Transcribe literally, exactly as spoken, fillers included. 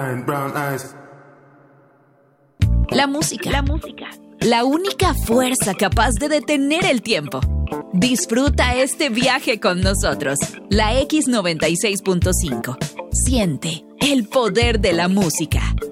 brown eyes. La música. La música. La única fuerza capaz de detener el tiempo. Disfruta este viaje con nosotros. La X noventa y seis punto cinco. Siente el poder de la música.